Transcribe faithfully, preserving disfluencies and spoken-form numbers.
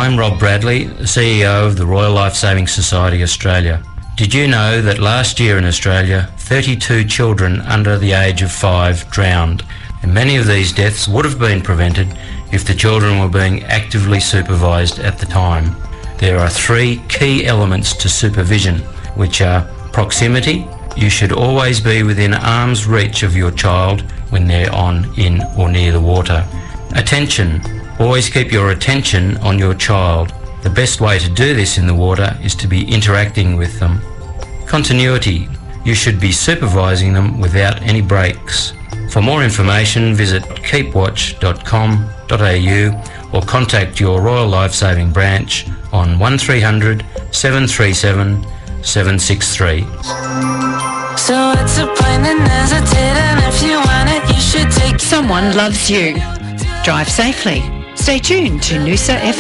I'm Rob Bradley, the C E O of the Royal Lifesaving Society Australia. Did you know that last year in Australia, thirty-two children under the age of five drowned? And many of these deaths would have been prevented if the children were being actively supervised at the time. There are three key elements to supervision, which are proximity. You should always be within arm's reach of your child when they're on, in or near the water. Attention. Always keep your attention on your child. The best way to do this in the water is to be interacting with them. Continuity. You should be supervising them without any breaks. For more information, visit keep watch dot com dot a u or contact your Royal Lifesaving branch on one three hundred, seven three seven, seven six three. So it's a point in hesitating. If you want it, you should take it. Someone loves you. Drive safely. Stay tuned to Noosa F M.